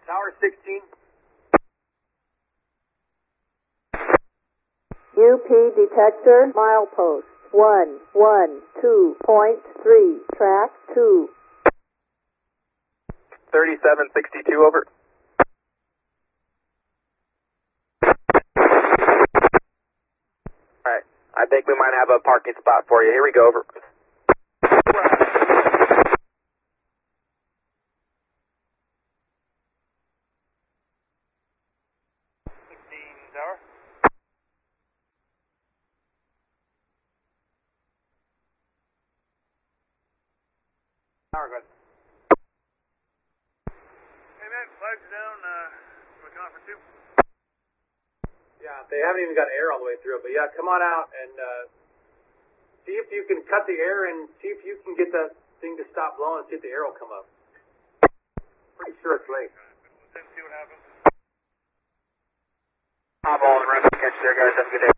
Tower 16. UP detector, milepost 112.3, track 2. 3762, over. Alright, I think we might have a parking spot for you. Here we go, over. 16 Tower. Tower, go ahead. Hey man, flags are down, we're coming for 2. Yeah, they haven't even got air all the way through it, but yeah, come on out and see if you can cut the air and see if you can get that thing to stop blowing, see if the air will come up. Pretty sure it's late. Let's see what happens. Eyeball and rest catch there, guys. Have a good day.